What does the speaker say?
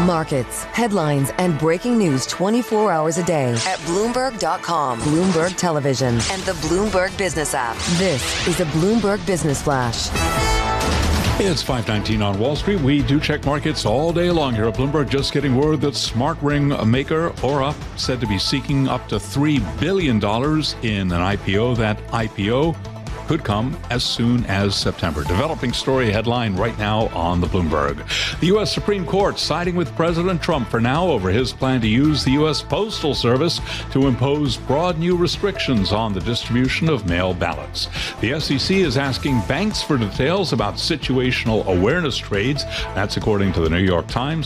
Markets, headlines, and breaking news 24 hours a day at Bloomberg.com, Bloomberg Television, and the Bloomberg Business app. This is a Bloomberg Business Flash. It's 5:19 on Wall Street. We do check markets all day long here at Bloomberg. Just getting word that smart ring maker Aura said to be seeking up to $3 billion in an IPO. That IPO could come as soon as September. Developing story headline right now on the Bloomberg. The U.S. Supreme Court siding with President Trump for now over his plan to use the U.S. Postal Service to impose broad new restrictions on the distribution of mail ballots. The SEC is asking banks for details about situational awareness trades. That's according to the New York Times.